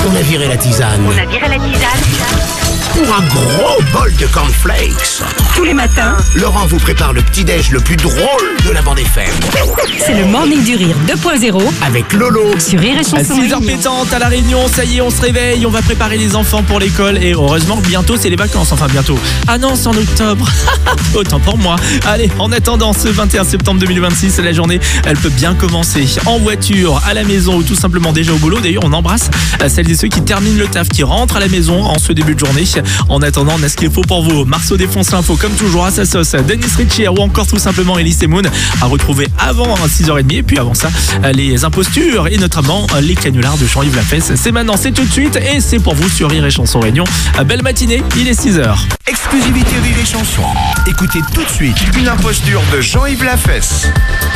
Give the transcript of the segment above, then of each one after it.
On a viré la tisane. On a viré la tisane. Pour un gros bol de cornflakes. Tous les matins, Laurent vous prépare le petit-déj le plus drôle de la bande FM. c'est le Morning du Rire 2.0 Avec Lolo. sur Rire et À Chanson. 6h pétantes à La Réunion, ça y est, on se réveille, on va préparer les enfants pour l'école et heureusement que bientôt c'est les vacances, enfin bientôt. Ah non, c'est en octobre, autant pour moi. Allez, en attendant ce 21 septembre 2026, la journée, elle peut bien commencer en voiture, à la maison ou tout simplement déjà au boulot. D'ailleurs, on embrasse celles et ceux qui terminent le taf, qui rentrent à la maison en ce début de journée. En attendant, on a ce qu'il faut pour vous. Marceau défonce l'info comme toujours à sa sauce. Dennis Ritchie ou encore tout simplement Elise Moon à retrouver avant 6h30 et puis avant ça, les impostures et notamment les canulars de Jean-Yves Lafesse. C'est maintenant, c'est tout de suite et c'est pour vous sur Rire et Chanson Réunion. Belle matinée, il est 6h. Exclusivité Rire et Chanson. Écoutez tout de suite une imposture de Jean-Yves Lafesse.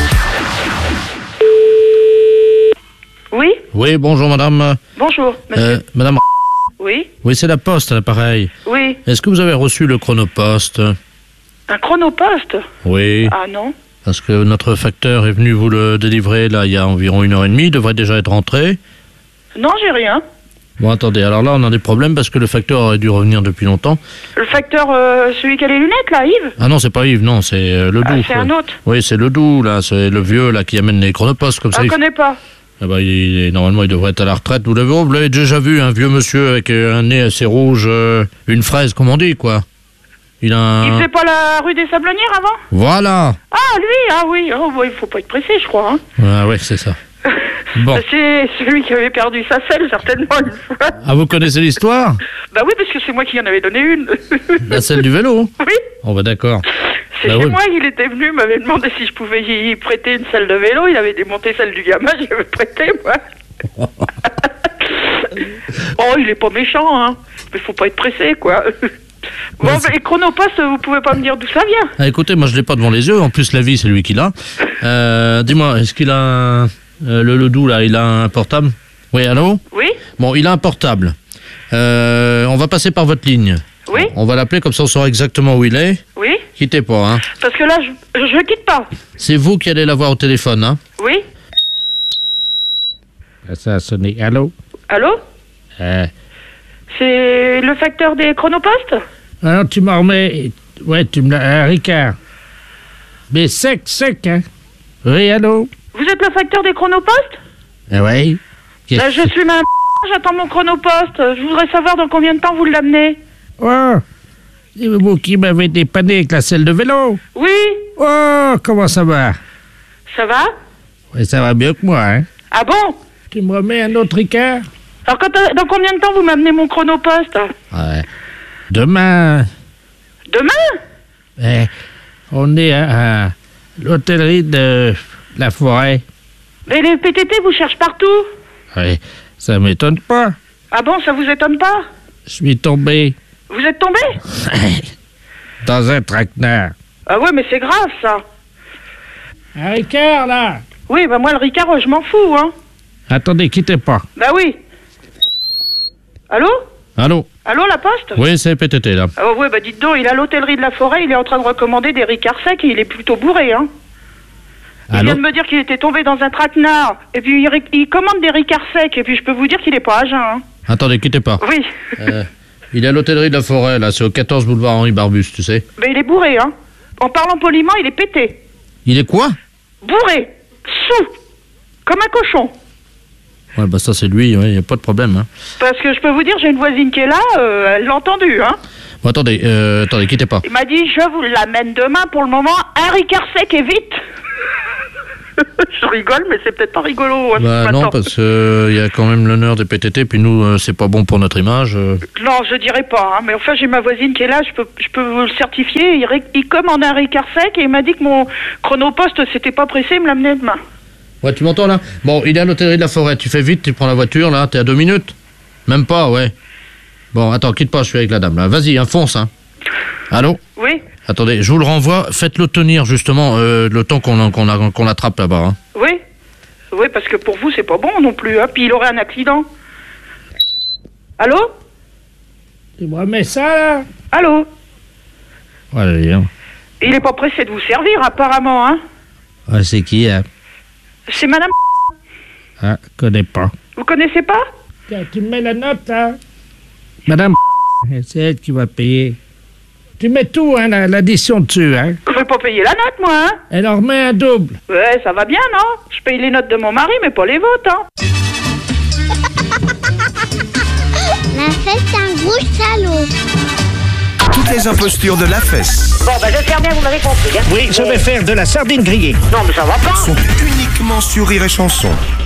Oui, Oui, bonjour madame. bonjour, monsieur. Madame, Oui, oui, c'est la poste à l'appareil. oui. Est-ce que vous avez reçu le chronopost? Un chronopost? Oui, Ah non. parce que notre facteur est venu vous le délivrer là il y a environ 1h30, il devrait déjà être rentré. Non, j'ai rien. Bon, attendez, alors là on a des problèmes parce que le facteur aurait dû revenir depuis longtemps. Le facteur, celui qui a les lunettes, là, Yves? Ah non, c'est pas Yves, non, c'est le Ah, doux. c'est un autre. Oui, c'est le doux, là, c'est le vieux là qui amène les chronopostes comme Je ça. ne connais pas. Ah bah, normalement il devrait être à la retraite. Vous l'avez déjà vu, un vieux monsieur avec un nez assez rouge, une fraise comme on dit, quoi. Il a un... Il faisait pas la rue des Sablonnières avant? Voilà. Ah, lui, ah oui. Oh, bon, il faut pas être pressé, je crois. Hein. Ah ouais, c'est ça. Bon. C'est celui qui avait perdu sa selle, certainement, une fois. Ah, vous connaissez l'histoire? Bah oui, parce que c'est moi qui en avais donné une. La selle du vélo? Oui, Oh bah d'accord. c'est Bah chez oui. moi qu'il était venu, il m'avait demandé si je pouvais y prêter une selle de vélo. Il avait démonté celle du gamin, j'y avais prêté, moi. Oh, il est pas méchant, hein. Mais faut pas être pressé, quoi. Bon, Ouais, bah, et Chronopost, vous pouvez pas me dire d'où ça vient? Ah, écoutez, moi je l'ai pas devant les yeux, en plus la vie c'est lui qui l'a. Dis-moi, est-ce qu'il a le doux là, il a un portable? Oui, allô? Oui? Bon, il a un portable. On va passer par votre ligne. Oui? On va l'appeler comme ça on saura exactement où il est. Oui? Quittez pas, hein. Parce que là, je quitte pas. C'est vous qui allez l'avoir au téléphone, hein. Oui? Ça a sonné. Allô? Allô? C'est le facteur des Chronopost? Alors tu m'en remets. Ouais, tu me l'as. Ricard. Mais sec, hein. Oui, allô? Vous êtes le facteur des Chronopost? Oui. Là, je suis ma j'attends mon Chronopost. Je voudrais savoir dans combien de temps vous l'amenez. Oh, c'est vous qui m'avez dépanné avec la selle de vélo. Oui? Oh, comment ça va? Ça va? Oui, ça va mieux que moi, hein. Ah bon? Tu me remets un autre Ricard? Alors, dans combien de temps vous m'amenez mon Chronopost? Ouais. Demain, Demain? on est à l'hôtellerie de la forêt. Mais les PTT vous cherchent partout. Oui, ça m'étonne pas. Ah bon, ça vous étonne pas? Je suis tombé Vous êtes tombé? dans un traquenard. Ah ouais, mais c'est grave, ça. Un Ricard, là. Oui, bah moi, le Ricard, je m'en fous, hein. Attendez, quittez pas. Bah oui. Allô? Allô? Allô, la poste? Oui, c'est PTT, là. Ah ouais, bah dites donc, il est à l'hôtellerie de la forêt, il est en train de recommander des Ricards secs et il est plutôt bourré, hein. Il Allô? vient de me dire qu'il était tombé dans un traquenard. Et puis, il commande des Ricards secs. Et puis, je peux vous dire qu'il est pas à jeun, hein. Attendez, quittez pas. Oui. Il est à l'hôtellerie de la forêt, là. C'est au 14 boulevard Henri Barbus, tu sais. Mais il est bourré, hein. En parlant poliment, il est pété. Il est quoi? Bourré. Sous. Comme un cochon. Ouais, bah ça c'est lui, il y a pas de problème, hein. Parce que je peux vous dire, j'ai une voisine qui est là, elle l'a entendu, hein. Bon, attendez, quittez pas. Il m'a dit, je vous l'amène demain pour le moment, un Ricard sec et vite. Je rigole, mais c'est peut-être pas rigolo. Hein, Bah non, parce que il y a quand même l'honneur des PTT, puis nous, c'est pas bon pour notre image. Non, je dirais pas, hein, mais enfin, j'ai ma voisine qui est là, je peux vous le certifier. Il commande un Ricard sec et il m'a dit que mon Chronopost, c'était pas pressé, il me l'amenait demain. Ouais, tu m'entends là? Bon, il est à l'hôtellerie de la forêt, tu fais vite, tu prends la voiture, là, t'es à 2 minutes? Même pas, ouais. Bon, attends, quitte pas, je suis avec la dame, là. Vas-y, hein, fonce, hein. Allô? Oui? Attendez, je vous le renvoie, faites-le tenir, justement, le temps qu'on l'attrape là-bas, hein. Oui? Oui, parce que pour vous, c'est pas bon non plus, hein, puis il aurait un accident. Allô? Tu me remets ça, là? Allô? Ouais, hein. Il est pas pressé de vous servir, apparemment, hein. Ouais, c'est qui, hein? C'est madame... Ah, connais pas. Vous connaissez pas? Tiens, tu me mets la note, là? Madame, c'est elle qui va payer. Tu mets tout, hein, l'addition dessus, hein? Je vais pas payer la note, moi, hein? Elle en remet un double. Ouais, ça va bien, non? Je paye les notes de mon mari, mais pas les vôtres, hein? La fesse, c'est un gros salaud. Toutes les impostures de la fesse Bon, bah j'espère bien que vous m'avez compris. Hein. Oui, je vais faire de la sardine grillée. Non, mais ça va pas. sont uniquement sur Rire et Chanson.